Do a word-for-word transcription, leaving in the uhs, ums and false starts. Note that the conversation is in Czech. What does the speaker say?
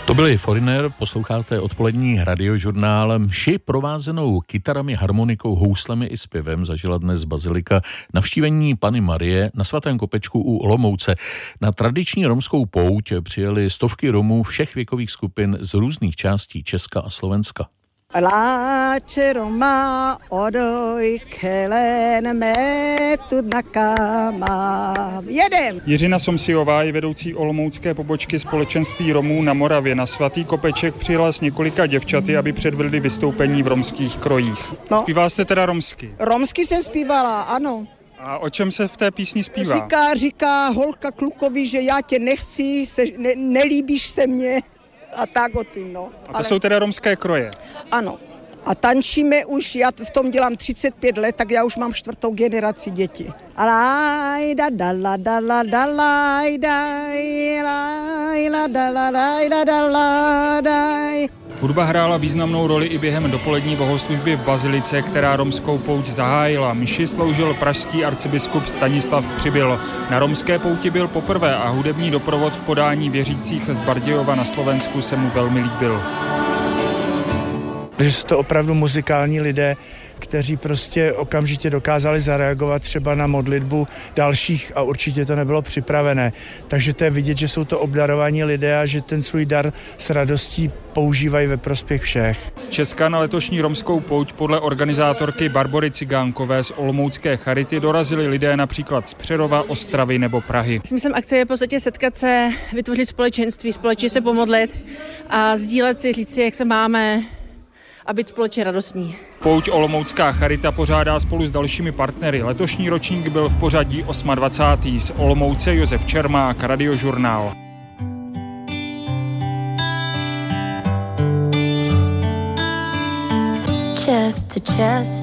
To byli Foreigner, posloucháte odpolední radiožurnál. Mši provázenou kytarami, harmonikou, houslemi i zpěvem zažila dnes bazilika navštívení Panny Marie na Svatém Kopečku u Olomouce. Na tradiční romskou pouť přijeli stovky Romů všech věkových skupin z různých částí Česka a Slovenska. Láče Roma, odoj, kelen, metud na kama. Jedem! Jiřina Somsiová je vedoucí olomoucké pobočky Společenství Romů na Moravě. Na Svatý Kopeček přijela s několika děvčaty, aby předvedli vystoupení v romských krojích. No. Zpívala jste teda romsky? Romsky jsem zpívala, ano. A o čem se v té písni zpívá? Říká, říká holka klukovi, že já tě nechci, se, ne, nelíbíš se mně. A tak o tím, no. A to Ale... jsou teda romské kroje? Ano. A tančíme už, já v tom dělám třicet pět let, tak já už mám čtvrtou generaci dětí. Alajda, dala, dala, dalaj, daj, lajla, dala, dajda, dala, daj. Hudba hrála významnou roli i během dopolední bohoslužby v bazilice, která romskou pouť zahájila. Mši sloužil pražský arcibiskup Stanislav Přibyl. Na romské pouti byl poprvé a hudební doprovod v podání věřících z Bardějova na Slovensku se mu velmi líbil. Že jsou to opravdu muzikální lidé, kteří prostě okamžitě dokázali zareagovat třeba na modlitbu dalších a určitě to nebylo připravené. Takže to je vidět, že jsou to obdarovaní lidé a že ten svůj dar s radostí používají ve prospěch všech. Z Česka na letošní romskou pouť podle organizátorky Barbory Cigánkové z Olomoucké Charity dorazili lidé například z Přerova, Ostravy nebo Prahy. Smyslem akce je v podstatě setkat se, vytvořit společenství, společně se pomodlit a sdílet si, říct si, jak se máme a být společně radostní. Pouť Olomoucká Charita pořádá spolu s dalšími partnery. Letošní ročník byl v pořadí dvacátý osmý Z Olomouce Josef Čermák, Radiožurnál. Chest to chest.